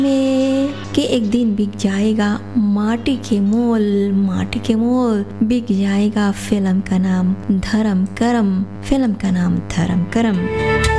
में कि एक दिन बिक जाएगा माटी के मोल बिक जाएगा फिल्म का नाम धर्म करम।